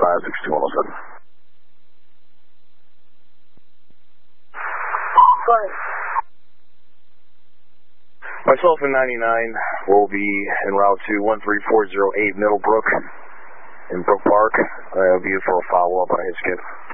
562-107. Sorry. Myself and 99 will be en route to 13408 Middlebrook in Brook Park. I'll be for a follow-up on a hit skip.